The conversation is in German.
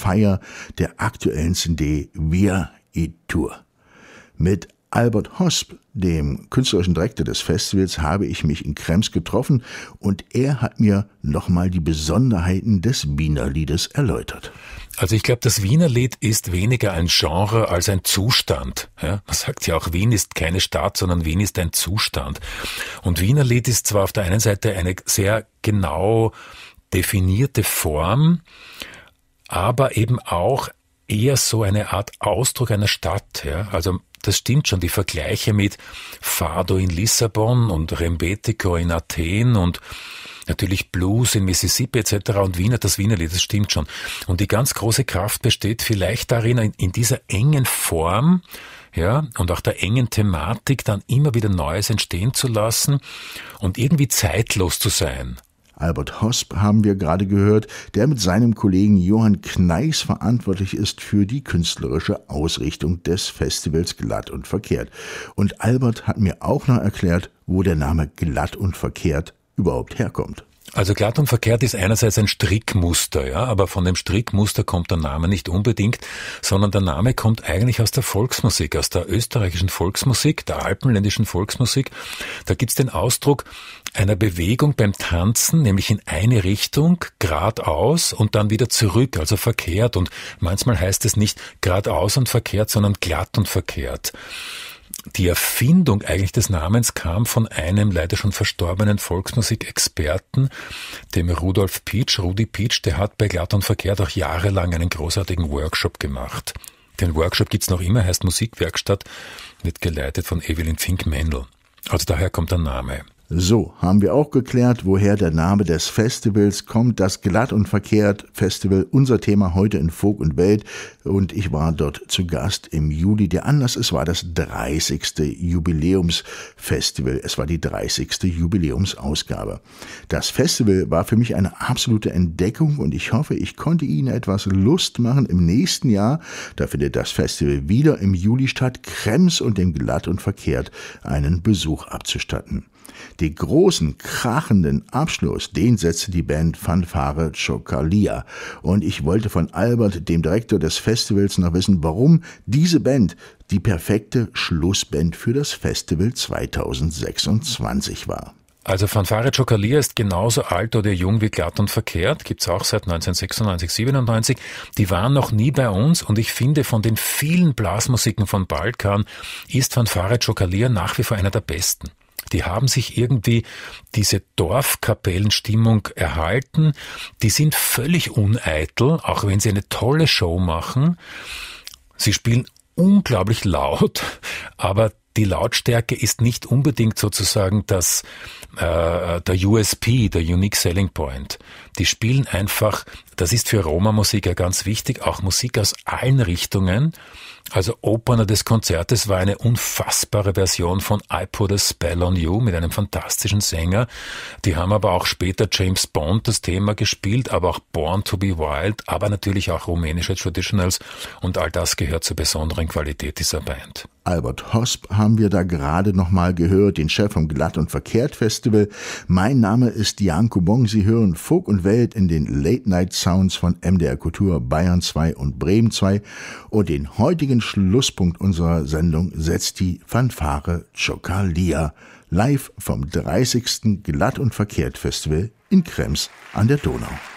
Feier der aktuellen CD Wir i Tour. Mit Albert Hosp, dem künstlerischen Direktor des Festivals, habe ich mich in Krems getroffen und er hat mir nochmal die Besonderheiten des Wienerliedes erläutert. Also ich glaube, das Wienerlied ist weniger ein Genre als ein Zustand. Ja, man sagt ja auch, Wien ist keine Stadt, sondern Wien ist ein Zustand. Und Wienerlied ist zwar auf der einen Seite eine sehr genau definierte Form, aber eben auch eher so eine Art Ausdruck einer Stadt. Ja, also das stimmt schon, die Vergleiche mit Fado in Lissabon und Rembetiko in Athen und natürlich Blues in Mississippi etc. und Wiener, das Wienerlied, das stimmt schon. Und die ganz große Kraft besteht vielleicht darin, in dieser engen Form, ja, und auch der engen Thematik dann immer wieder Neues entstehen zu lassen und irgendwie zeitlos zu sein. Albert Hosp haben wir gerade gehört, der mit seinem Kollegen Johann Kneiss verantwortlich ist für die künstlerische Ausrichtung des Festivals Glatt und Verkehrt. Und Albert hat mir auch noch erklärt, wo der Name Glatt und Verkehrt überhaupt herkommt. Also Glatt und Verkehrt ist einerseits ein Strickmuster, ja, aber von dem Strickmuster kommt der Name nicht unbedingt, sondern der Name kommt eigentlich aus der Volksmusik, aus der österreichischen Volksmusik, der alpenländischen Volksmusik. Da gibt's den Ausdruck einer Bewegung beim Tanzen, nämlich in eine Richtung, geradeaus und dann wieder zurück, also verkehrt. Und manchmal heißt es nicht geradeaus und verkehrt, sondern glatt und verkehrt. Die Erfindung eigentlich des Namens kam von einem leider schon verstorbenen Volksmusikexperten, dem Rudi Pietsch, der hat bei Glatt und Verkehrt auch jahrelang einen großartigen Workshop gemacht. Den Workshop gibt's noch immer, heißt Musikwerkstatt, wird geleitet von Evelyn Fink-Mendel. Also daher kommt der Name. So, haben wir auch geklärt, woher der Name des Festivals kommt. Das Glatt und Verkehrt Festival, unser Thema heute in Folk und Welt. Und ich war dort zu Gast im Juli. Der Anlass, es war das 30. Jubiläumsfestival. Es war die 30. Jubiläumsausgabe. Das Festival war für mich eine absolute Entdeckung und ich hoffe, ich konnte Ihnen etwas Lust machen. Im nächsten Jahr, da findet das Festival wieder im Juli statt, Krems und dem Glatt und Verkehrt einen Besuch abzustatten. Den großen, krachenden Abschluss, den setzte die Band Fanfare Cioccolia. Und ich wollte von Albert, dem Direktor des Festivals, noch wissen, warum diese Band die perfekte Schlussband für das Festival 2026 war. Also Fanfare Cioccolia ist genauso alt oder jung wie Glatt und Verkehrt, gibt's auch seit 1996, 97. Die waren noch nie bei uns und ich finde, von den vielen Blasmusiken von Balkan ist Fanfare Cioccolia nach wie vor einer der besten. Die haben sich irgendwie diese Dorfkapellenstimmung erhalten. Die sind völlig uneitel, auch wenn sie eine tolle Show machen. Sie spielen unglaublich laut, aber die Lautstärke ist nicht unbedingt sozusagen der USP, der Unique Selling Point. Die spielen einfach, das ist für Roma-Musik ja ganz wichtig, auch Musik aus allen Richtungen. Also Opener des Konzertes war eine unfassbare Version von I Put a Spell on You mit einem fantastischen Sänger. Die haben aber auch später James Bond das Thema gespielt, aber auch Born to be Wild, aber natürlich auch rumänische Traditionals und all das gehört zur besonderen Qualität dieser Band. Albert Hosp haben wir da gerade nochmal gehört, den Chef vom Glatt und Verkehrt Festival. Mein Name ist Jan Kubong. Sie hören Folk und Welt in den Late Night Sounds von MDR Kultur Bayern 2 und Bremen 2 und den heutigen Schlusspunkt unserer Sendung setzt die Fanfare Cioccolia live vom 30. Glatt und Verkehrt Festival in Krems an der Donau.